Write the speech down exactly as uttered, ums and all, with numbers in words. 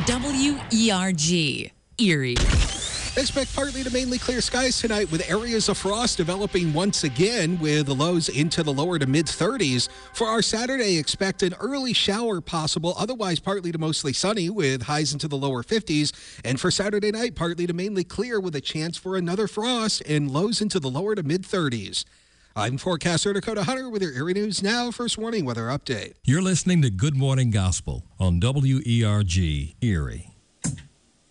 W E R G, Erie. Expect partly to mainly clear skies tonight with areas of frost developing once again with the lows into the lower to mid thirties. For our Saturday, expect an early shower possible, otherwise partly to mostly sunny with highs into the lower fifties. And for Saturday night, partly to mainly clear with a chance for another frost and lows into the lower to mid thirties. I'm forecaster Dakota Hunter with your Erie News Now First Warning Weather Update. You're listening to Good Morning Gospel on W E R G, Erie.